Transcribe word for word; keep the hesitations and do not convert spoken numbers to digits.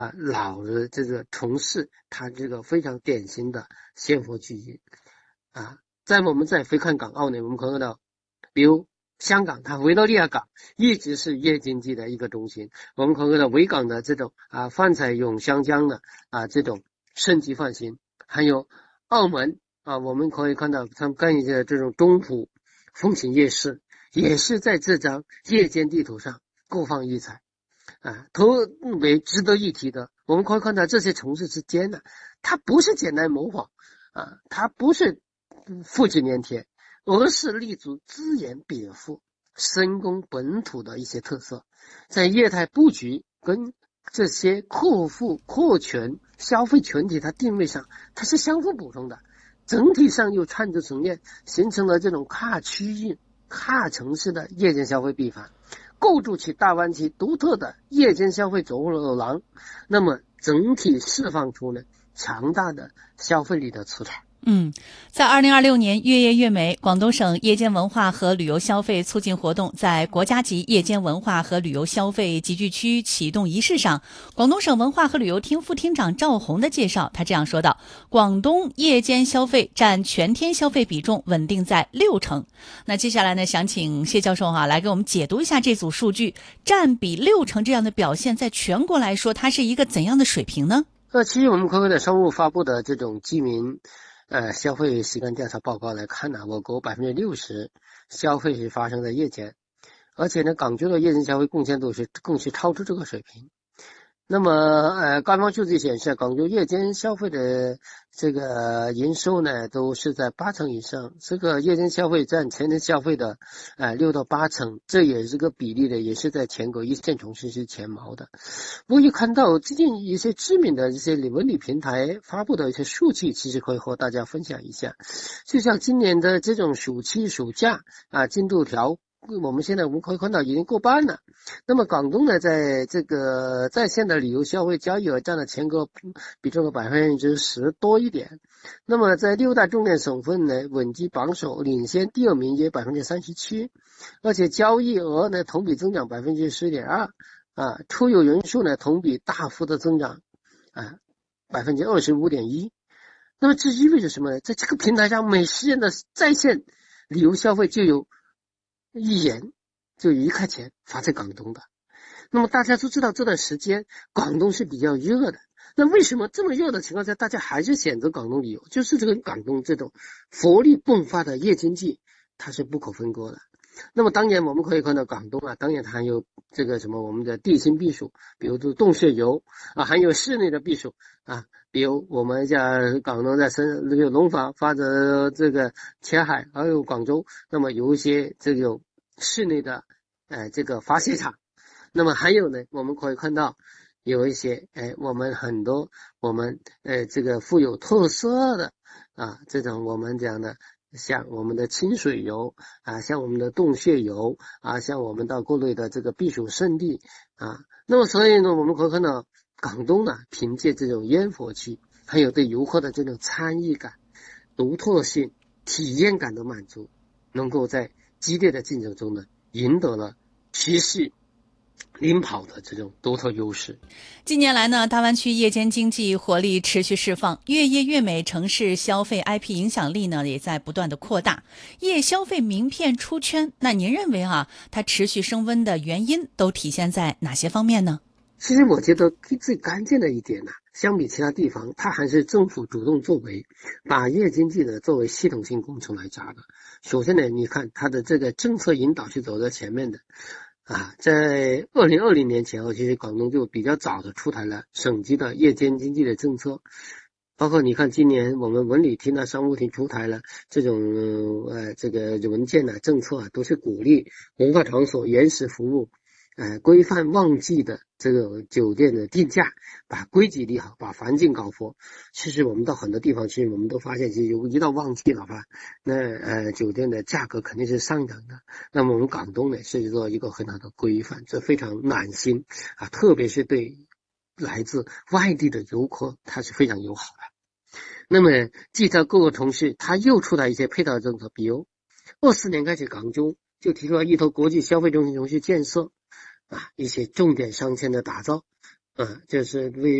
老的这个城市，它这个非常典型的鲜活记忆啊。在我们再回看港澳呢，我们可以看到，比如香港，它维多利亚港一直是夜经济的一个中心。我们可以看到维港的这种啊泛彩涌湘江的啊这种盛极放行，还有澳门啊，我们可以看到他们干一些这种中葡风情夜市，也是在这张夜间地图上各放异彩。啊，特别值得一提的，我们可以看到这些城市之间呢，它不是简单模仿啊，它不是复制粘贴，而是立足资源禀赋、深耕本土的一些特色，在业态布局跟这些客户客群消费群体它定位上，它是相互补充的，整体上又串着层面，形成了这种跨区域、跨城市的夜间消费闭环。构筑起大湾区独特的夜间消费走廊，那么整体释放出呢强大的消费力的磁场。 嗯，在二零二六年越夜越美广东省夜间文化和旅游消费促进活动在国家级夜间文化和旅游消费集聚区启动仪式上，广东省文化和旅游厅副厅长赵红的介绍，他这样说道：广东夜间消费占全天消费比重稳定在六成。那接下来呢，想请谢教授哈、啊、来给我们解读一下这组数据，占比六成这样的表现，在全国来说，它是一个怎样的水平呢？ 呃，其实我们可以在商务发布的这种居民呃，消费习惯调查报告来看呢，我国百分之六十消费是发生在夜间，而且呢，港珠的夜间消费贡献度是更是超出这个水平。那么，呃，官方数据显示，广州夜间消费的这个营收呢，都是在八成以上。这个夜间消费占全年消费的，呃，六到八成，这也是个比例的，也是在全国一线城市是前茅的。我也看到最近一些知名的一些文旅平台发布的一些数据，其实可以和大家分享一下。就像今年的这种暑期暑假啊，进度条。我们现在我们可以看到已经过半了。那么广东呢，在这个在线的旅游消费交易额占了全国比重的百分之十多一点。那么在六大重点省份呢，稳居榜首，领先第二名约百分之三十七，而且交易额呢同比增长百分之十点二啊，出游人数呢同比大幅的增长啊百分之二十五点一。那么这意味着什么呢？在这个平台上，每十人的在线旅游消费就有一元就一块钱发在广东的。那么大家都知道这段时间广东是比较热的，那为什么这么热的情况下大家还是选择广东旅游？就是这个广东这种活力迸发的夜经济它是不可分割的。那么当然我们可以看到广东啊，当然它还有这个什么我们的地心避暑，比如说洞穴游啊，还有室内的避暑啊，比如我们像广东在深这个龙坊发展这个前海，还有广州，那么有一些这个室内的呃这个滑雪场。那么还有呢，我们可以看到有一些哎我们很多我们呃这个富有特色的啊这种我们讲的像我们的清水游啊，像我们的洞穴游啊，像我们到各类的这个避暑胜地啊。那么所以呢，我们可以看到广东呢，凭借这种烟火气，还有对游客的这种参与感、独特性、体验感的满足，能够在激烈的竞争中呢，赢得了持续领跑的这种独特优势。 近年来呢，大湾区夜间经济活力持续释放，越夜越美城市消费 I P 影响力呢也在不断的扩大，夜消费名片出圈。那您认为啊，它持续升温的原因都体现在哪些方面呢？ 其实我觉得最关键的一点呢、啊，相比其他地方，它还是政府主动作为，把夜经济呢作为系统性工程来扎的。首先呢，你看它的这个政策引导是走在前面的。啊，在二零二零年前后，其实广东就比较早的出台了省级的夜间经济的政策，包括你看今年我们文旅厅啊、商务厅出台了这种呃这个文件啊、政策啊，都是鼓励文化场所原始服务，呃规范旺季的这个酒店的定价，把规矩立好，把环境搞活。其实我们到很多地方去，我们都发现，其实一到旺季了吧，那呃酒店的价格肯定是上涨的。那么我们广东呢，是做一个很好的规范，这非常暖心啊，特别是对来自外地的游客，它是非常友好的。那么既在各个城市，它又出台一些配套政策，比如二四年开始，广州就提出了一头国际消费中心城市建设啊，一些重点商圈的打造， 嗯，就是为